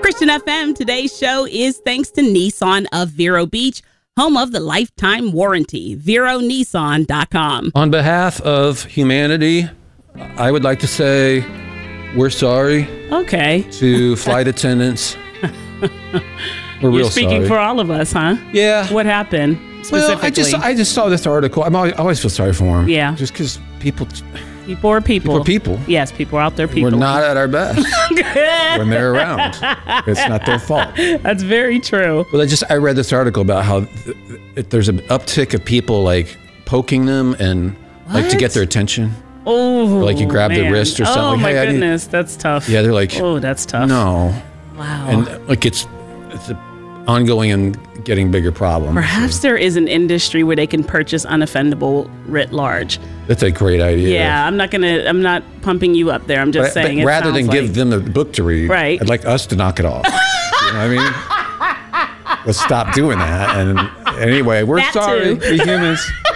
Christian FM, today's show is thanks to Nissan of Vero Beach, home of the lifetime warranty. VeroNissan.com. On behalf of humanity, I would like to say we're sorry. Okay. To flight attendants. We're real You're speaking sorry. for all of us, huh? Yeah. What happened specifically? Well, I just saw this article. I always feel sorry for them. Yeah. Just because people are people. People are people. Yes, people are out there. People. We're not at our best when they're around. It's not their fault. That's very true. But I read this article about how there's an uptick of people like poking them and like to get their attention. Oh, or like you grab their wrist or something. Oh, like, my hey, goodness. That's tough. Yeah, they're like, oh, that's tough. No. Wow. And like it's an ongoing and getting bigger problem. Perhaps there is an industry where they can purchase unoffendable writ large. That's a great idea. Yeah, I'm not pumping you up there. I'm just saying. But rather than give them the book to read, right. I'd like us to knock it off. You know what I mean? Let's stop doing that. And anyway, we're sorry. We're humans.